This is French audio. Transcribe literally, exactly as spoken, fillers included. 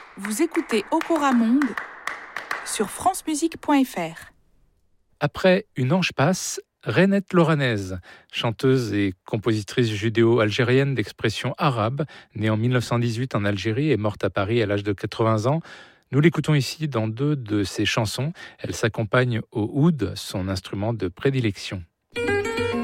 Vous écoutez Okora Monde sur francemusique point f r. Après Une ange passe, Rainette Loranaise, chanteuse et compositrice judéo-algérienne d'expression arabe, née en mille neuf cent dix-huit en Algérie et morte à Paris à l'âge de quatre-vingts ans. Nous l'écoutons ici dans deux de ses chansons. Elle s'accompagne au oud, son instrument de prédilection.